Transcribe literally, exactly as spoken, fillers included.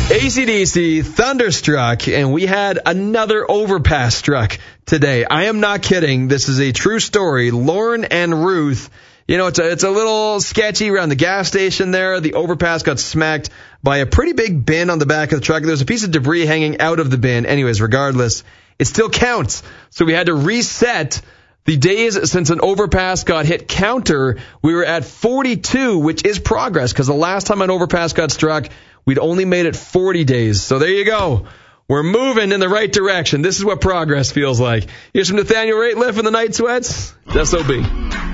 A C D C thunderstruck, and we had another overpass struck today. I am not kidding. This is a true story. Lauren and Ruth, you know, it's a, it's a little sketchy around the gas station there. The overpass got smacked by a pretty big bin on the back of the truck. There's a piece of debris hanging out of the bin. Anyways, regardless, it still counts. So we had to reset the days since an overpass got hit counter. We were at forty-two, which is progress, because the last time an overpass got struck, we'd only made it forty days. So there you go. We're moving in the right direction. This is what progress feels like. Here's from Nathaniel Rateliff and the Night Sweats. S O B.